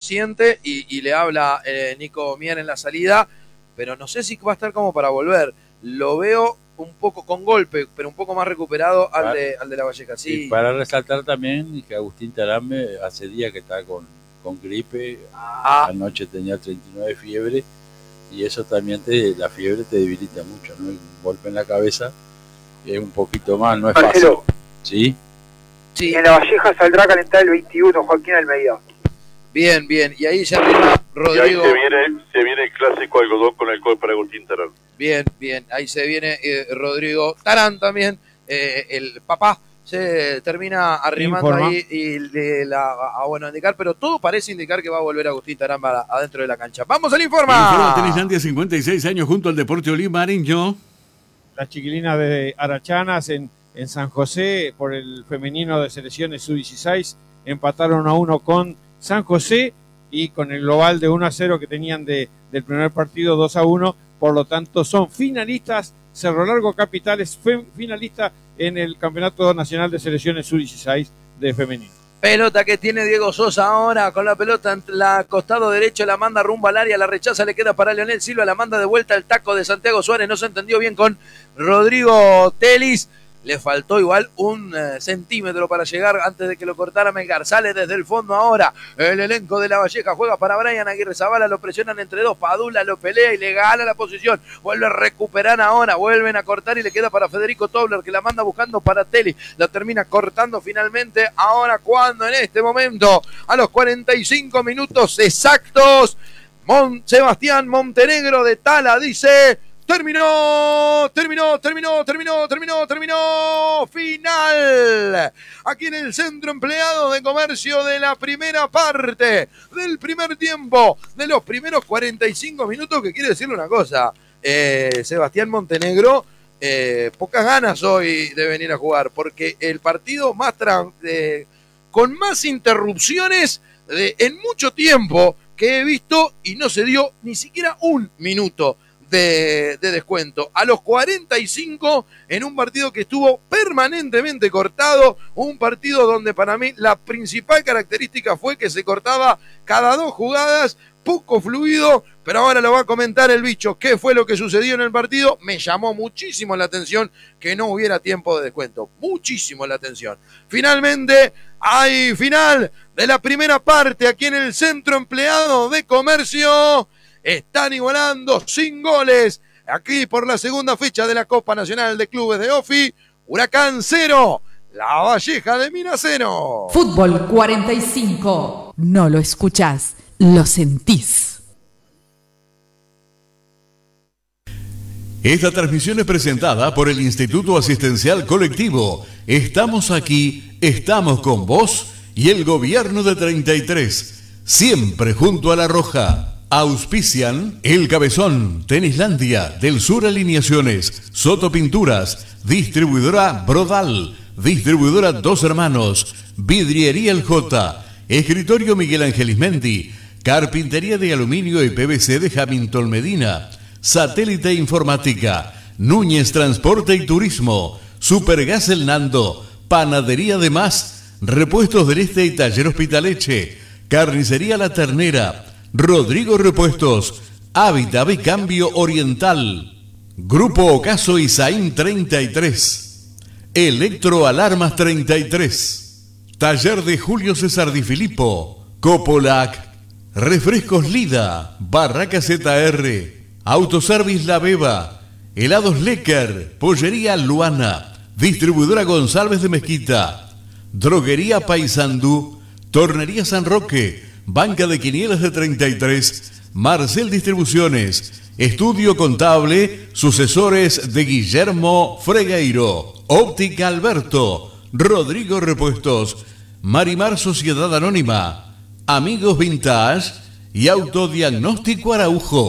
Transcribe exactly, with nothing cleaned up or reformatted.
siente y, y le habla eh, Nico Mier en la salida, pero no sé si va a estar como para volver. Lo veo un poco con golpe, pero un poco más recuperado al, para, de, al de la Valleja. Sí. Y para resaltar también que Agustín Tarambe hace días que está con, con gripe, ah. anoche tenía treinta y nueve fiebre, y eso también, te, la fiebre te debilita mucho, ¿no? Un golpe en la cabeza es un poquito más, no es Marcelo, fácil. ¿Sí? Sí. En la Valleja saldrá a calentar el veintiuno, Joaquín Almeida. Bien, bien, y ahí ya arriba Rodrigo. Y ahí se viene, se viene el clásico algodón con alcohol para Agustín Tarán. Bien, bien, ahí se viene eh, Rodrigo Tarán también, eh, el papá se termina arrimando Informa. ahí y le la a bueno indicar, pero todo parece indicar que va a volver Agustín Tarán para adentro de la cancha. ¡Vamos al informa! Informa Tenislandia, cincuenta y seis años junto al Deporte Olimareño. Las chiquilinas de Arachanas en, en San José por el femenino de selecciones sub dieciséis empataron a uno con San José y con el global de uno a cero que tenían de, del primer partido dos a uno, por lo tanto son finalistas. Cerro Largo Capital es finalista en el Campeonato Nacional de Selecciones sub dieciséis de femenino. Pelota que tiene Diego Sosa ahora, con la pelota en la costado derecho, la manda rumbo al área, la rechaza, le queda para Leonel Silva, la manda de vuelta el taco de Santiago Suárez, no se entendió bien con Rodrigo Telis. Le faltó igual un eh, centímetro para llegar antes de que lo cortara Melgar. Sale desde el fondo ahora el elenco de la Valleja. Juega para Brian Aguirre Zabala. Lo presionan entre dos. Padula lo pelea y le gana la posición. Vuelve a recuperar ahora. Vuelven a cortar y le queda para Federico Tobler, que la manda buscando para Teli. La termina cortando finalmente. Ahora cuando en este momento, a los cuarenta y cinco minutos exactos, Mon- Sebastián Montenegro de Tala dice... Terminó, terminó, terminó, terminó, terminó, terminó, final. Aquí en el Centro Empleado de Comercio de la primera parte, del primer tiempo, de los primeros cuarenta y cinco minutos, que quiere decirle una cosa, eh, Sebastián Montenegro, eh, pocas ganas hoy de venir a jugar, porque el partido más tra- eh, con más interrupciones de, en mucho tiempo que he visto y no se dio ni siquiera un minuto De, de descuento. A los cuarenta y cinco, en un partido que estuvo permanentemente cortado, un partido donde para mí la principal característica fue que se cortaba cada dos jugadas, poco fluido, pero ahora lo va a comentar el bicho. ¿Qué fue lo que sucedió en el partido? Me llamó muchísimo la atención que no hubiera tiempo de descuento, muchísimo la atención. Finalmente, hay final de la primera parte aquí en el Centro Empleado de Comercio. Están igualando sin goles aquí por la segunda fecha de la Copa Nacional de Clubes de Ofi. Huracán cero, La Valleja de Minas cero. Fútbol cuarenta y cinco. No lo escuchás, lo sentís. Esta transmisión es presentada por el Instituto Asistencial Colectivo. Estamos aquí, estamos con vos y el Gobierno de treinta y tres. Siempre junto a La Roja. Auspician El Cabezón, Tenislandia, Del Sur Alineaciones, Soto Pinturas, Distribuidora Brodal, Distribuidora Dos Hermanos, Vidriería El J, Escritorio Miguel Ángel Ismendi, Carpintería de Aluminio y P V C de Hamilton Medina, Satélite Informática, Núñez Transporte y Turismo, Supergas El Nando, Panadería de Más, Repuestos del Este y Taller Hospitaleche, Carnicería La Ternera, Rodrigo Repuestos, Hábitat y Cambio Oriental, Grupo Ocaso Isaín treinta y tres, Electroalarmas treinta y tres, Taller de Julio César Di Filippo, Copolac, Refrescos Lida, Barraca Z R, Autoservice La Beba, Helados Lecker, Pollería Luana, Distribuidora González de Mezquita, Droguería Paysandú, Tornería San Roque, Banca de Quinielas de treinta y tres, Marcel Distribuciones, Estudio Contable, Sucesores de Guillermo Fregueiro, Óptica Alberto, Rodrigo Repuestos, Marimar Sociedad Anónima, Amigos Vintage y Autodiagnóstico Araujo.